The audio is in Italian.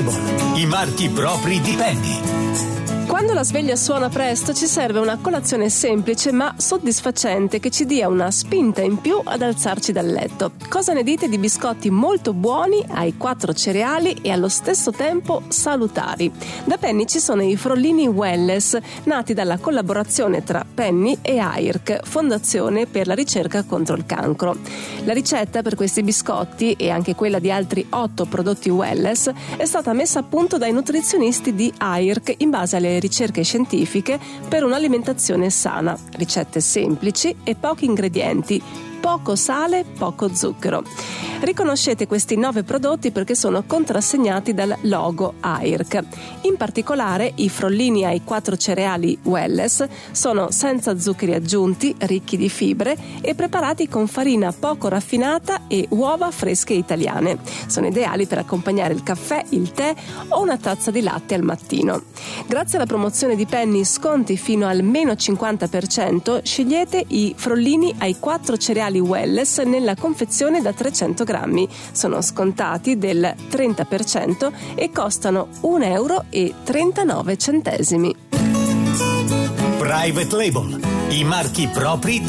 Label, i marchi propri di Penny. Quando la sveglia suona presto ci serve una colazione semplice ma soddisfacente che ci dia una spinta in più ad alzarci dal letto. Cosa ne dite di biscotti molto buoni, ai 4 cereali e allo stesso tempo salutari? Da Penny ci sono i frollini Wellness, nati dalla collaborazione tra Penny e AIRC, Fondazione per la ricerca contro il cancro. La ricetta per questi biscotti e anche quella di altri 8 prodotti Wellness è stata messa a punto dai nutrizionisti di AIRC in base alle ricerche scientifiche per un'alimentazione sana, ricette semplici e pochi ingredienti, poco sale, poco zucchero. Riconoscete questi 9 prodotti perché sono contrassegnati dal logo AIRC. In particolare i frollini ai 4 cereali Wellness sono senza zuccheri aggiunti, ricchi di fibre e preparati con farina poco raffinata e uova fresche italiane. Sono ideali per accompagnare il caffè, il tè o una tazza di latte al mattino. Grazie alla promozione di Penny sconti fino al meno 50%, scegliete i frollini ai 4 cereali Wellness nella confezione da 300 grammi. Sono scontati del 30% e costano €1,39. Private Label, i marchi propri di